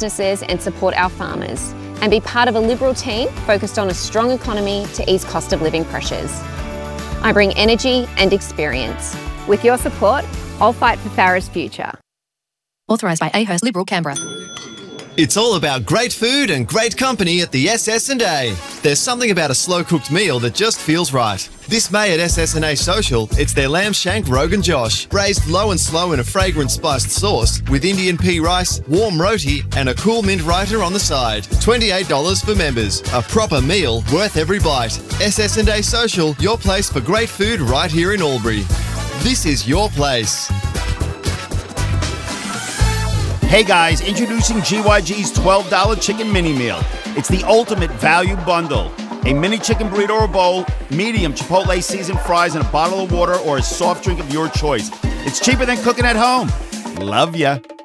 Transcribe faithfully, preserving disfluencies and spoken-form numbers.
businesses and support our farmers, and be part of a Liberal team focused on a strong economy to ease cost of living pressures. I bring energy and experience. With your support, I'll fight for Farah's future. Authorised by A Hearst Liberal, Canberra. It's all about great food and great company at the S S and A. There's something about a slow-cooked meal that just feels right. This May at S S and A Social, it's their lamb shank Rogan Josh, braised low and slow in a fragrant spiced sauce with Indian pea rice, warm roti and a cool mint writer on the side. twenty-eight dollars for members. A proper meal worth every bite. S S and A Social, your place for great food right here in Albury. This is your place. Hey guys, introducing G Y G's twelve dollar Chicken Mini Meal. It's the ultimate value bundle. A mini chicken burrito or bowl, medium Chipotle seasoned fries and a bottle of water or a soft drink of your choice. It's cheaper than cooking at home. Love ya.